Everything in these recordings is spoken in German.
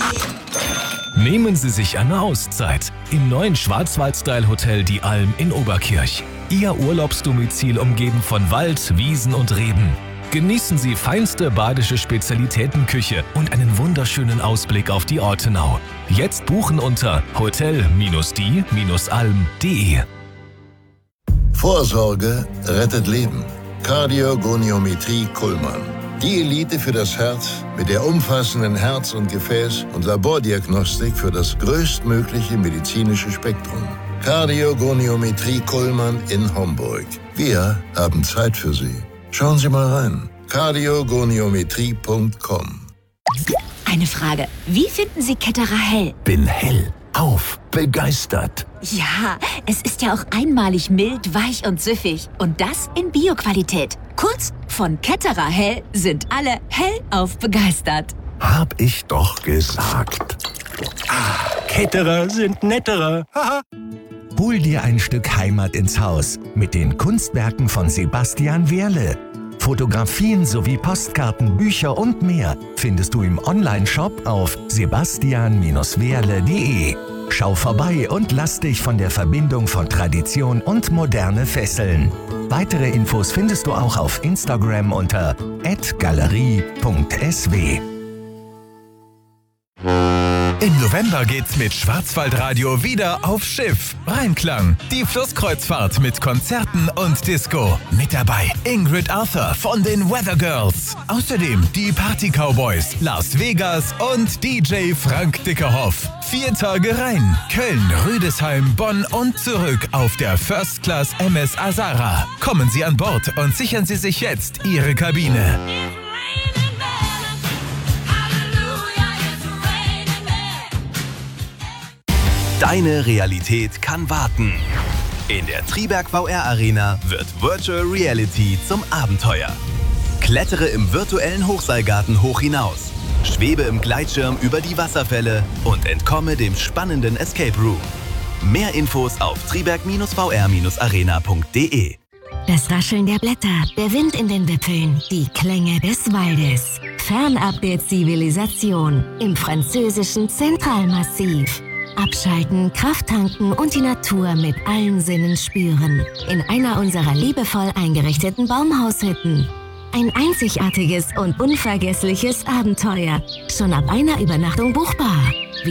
Nehmen Sie sich eine Auszeit im neuen Schwarzwald-Style-Hotel Die Alm in Oberkirch. Ihr Urlaubsdomizil umgeben von Wald, Wiesen und Reben. Genießen Sie feinste badische Spezialitätenküche und einen wunderschönen Ausblick auf die Ortenau. Jetzt buchen unter hotel-die-alm.de. Vorsorge rettet Leben. Kardiogoniometrie Kuhlmann. Die Elite für das Herz mit der umfassenden Herz- und Gefäß- und Labordiagnostik für das größtmögliche medizinische Spektrum. Kardiogoniometrie Kuhlmann in Homburg. Wir haben Zeit für Sie. Schauen Sie mal rein. kardiogoniometrie.com. Eine Frage. Wie finden Sie Ketterer hell? Bin hellauf begeistert. Ja, es ist ja auch einmalig mild, weich und süffig. Und das in Bio-Qualität. Kurz, von Ketterer hell sind alle hellauf begeistert. Hab ich doch gesagt. Ketterer sind netterer. Haha. Hol dir ein Stück Heimat ins Haus mit den Kunstwerken von Sebastian Wehrle. Fotografien sowie Postkarten, Bücher und mehr findest du im Onlineshop auf sebastian-wehrle.de. Schau vorbei und lass dich von der Verbindung von Tradition und Moderne fesseln. Weitere Infos findest du auch auf Instagram unter @galerie.sw. Im November geht's mit Schwarzwaldradio wieder auf Schiff. Rheinklang, die Flusskreuzfahrt mit Konzerten und Disco. Mit dabei Ingrid Arthur von den Weather Girls. Außerdem die Party Cowboys, Las Vegas und DJ Frank Dickerhoff. 4 Tage rein. Köln, Rüdesheim, Bonn und zurück auf der First Class MS Azara. Kommen Sie an Bord und sichern Sie sich jetzt Ihre Kabine. Deine Realität kann warten. In der Triberg VR Arena wird Virtual Reality zum Abenteuer. Klettere im virtuellen Hochseilgarten hoch hinaus, schwebe im Gleitschirm über die Wasserfälle und entkomme dem spannenden Escape Room. Mehr Infos auf triberg-vr-arena.de. Das Rascheln der Blätter, der Wind in den Wipfeln, die Klänge des Waldes. Fernab der Zivilisation im französischen Zentralmassiv. Abschalten, Kraft tanken und die Natur mit allen Sinnen spüren. In einer unserer liebevoll eingerichteten Baumhaushütten. Ein einzigartiges und unvergessliches Abenteuer. Schon ab einer Übernachtung buchbar.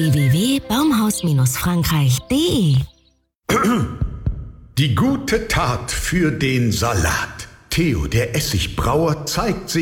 www.baumhaus-frankreich.de. Die gute Tat für den Salat. Theo, der Essigbrauer, zeigt sich